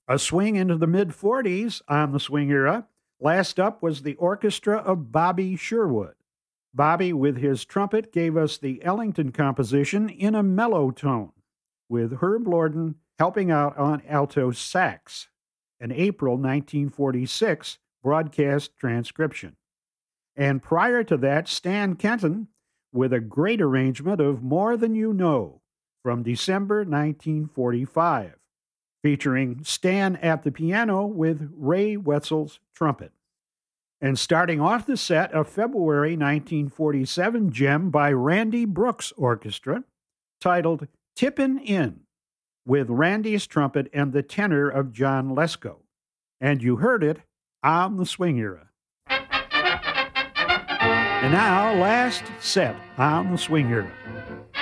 A swing into the mid 40s on the swing era. Last up was the orchestra of Bobby Sherwood. Bobby, with his trumpet, gave us the Ellington composition In a Mellow Tone, with Herb Lorden helping out on alto sax, an April 1946 broadcast transcription. And prior to that, Stan Kenton with a great arrangement of More Than You Know from December 1945, featuring Stan at the piano with Ray Wetzel's trumpet. And starting off the set, a February 1947 gem by Randy Brooks Orchestra titled Tippin' In, with Randy's trumpet and the tenor of John Lesko. And you heard it on the swing era. And now, last set on the swing era.